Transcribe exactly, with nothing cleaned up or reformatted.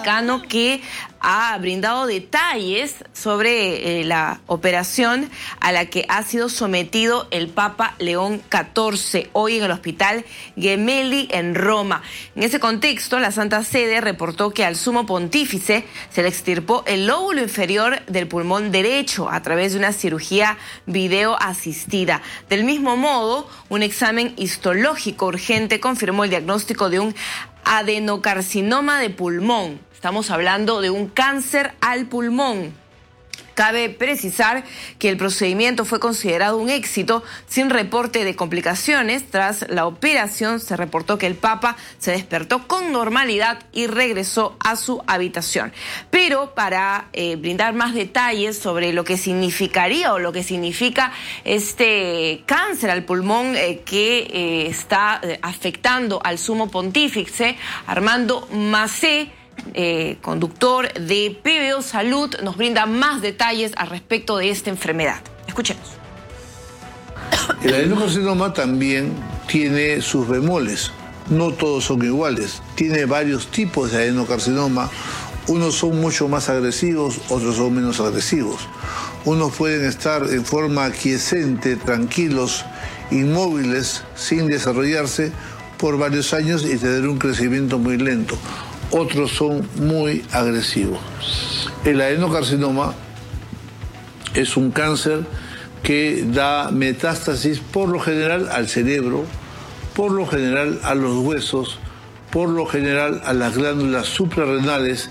Vaticano, que ha brindado detalles sobre eh, la operación a la que ha sido sometido el Papa León catorce hoy en el Hospital Gemelli en Roma. En ese contexto, la Santa Sede reportó que al sumo pontífice se le extirpó el lóbulo inferior del pulmón derecho a través de una cirugía video asistida. Del mismo modo, un examen histológico urgente confirmó el diagnóstico de un adenocarcinoma de pulmón. Estamos hablando de un cáncer al pulmón. Cabe precisar que el procedimiento fue considerado un éxito sin reporte de complicaciones. Tras la operación se reportó que el Papa se despertó con normalidad y regresó a su habitación. Pero para eh, brindar más detalles sobre lo que significaría o lo que significa este cáncer al pulmón eh, que eh, está eh, afectando al sumo pontífice, Armando Macé, Eh, conductor de P B O Salud, nos brinda más detalles al respecto de esta enfermedad. Escuchemos. El adenocarcinoma también tiene sus bemoles. No todos son iguales. Tiene varios tipos de adenocarcinoma. Unos son mucho más agresivos, otros son menos agresivos. Unos pueden estar en forma aquiescente, tranquilos, inmóviles, sin desarrollarse por varios años y tener un crecimiento muy lento. Otros son muy agresivos. El adenocarcinoma es un cáncer que da metástasis por lo general al cerebro, por lo general a los huesos, por lo general a las glándulas suprarrenales